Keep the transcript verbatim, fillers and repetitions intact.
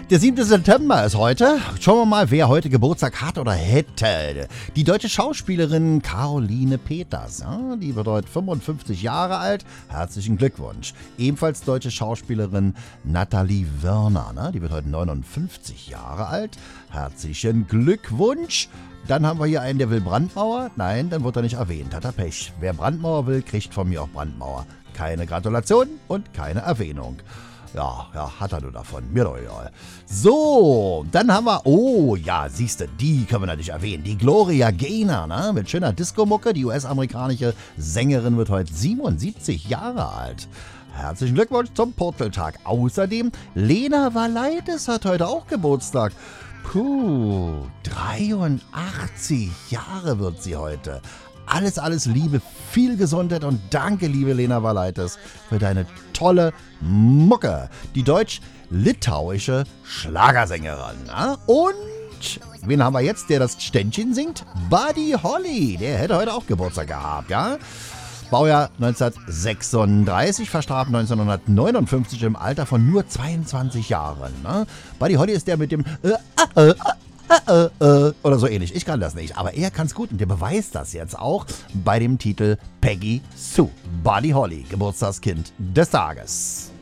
Der siebte September ist heute. Schauen wir mal, wer heute Geburtstag hat oder hätte. Die deutsche Schauspielerin Caroline Peters. Ja, die wird heute fünfundfünfzig Jahre alt. Herzlichen Glückwunsch. Ebenfalls deutsche Schauspielerin Nathalie Wörner. Ne? Die wird heute neunundfünfzig Jahre alt. Herzlichen Glückwunsch. Dann haben wir hier einen, der will Brandmauer. Nein, dann wird er nicht erwähnt. Hat er Pech. Wer Brandmauer will, kriegt von mir auch Brandmauer. Keine Gratulation und keine Erwähnung. Ja, ja, hat er nur davon. Mir doch egal. So, dann haben wir, oh ja, siehste, die können wir natürlich erwähnen. Die Gloria Gaynor, ne? Mit schöner Disco-Mucke. Die U S-amerikanische Sängerin wird heute siebenundsiebzig Jahre alt. Herzlichen Glückwunsch zum Purzeltag. Außerdem, Lena Valaitis hat heute auch Geburtstag. Puh, dreiundachtzig Jahre wird sie heute. Alles, alles Liebe, viel Gesundheit und danke, liebe Lena Valaitis, für deine tolle Mucke. Die deutsch-litauische Schlagersängerin. Na? Und wen haben wir jetzt, der das Ständchen singt? Buddy Holly, der hätte heute auch Geburtstag gehabt, ja? Baujahr neunzehnhundertsechsunddreißig, verstarb neunzehnhundertneunundfünfzig im Alter von nur zweiundzwanzig Jahren. Ne? Buddy Holly ist der mit dem äh, äh, äh, äh, äh, oder so ähnlich. Ich kann das nicht, aber er kann es gut und der beweist das jetzt auch bei dem Titel Peggy Sue. Buddy Holly, Geburtstagskind des Tages.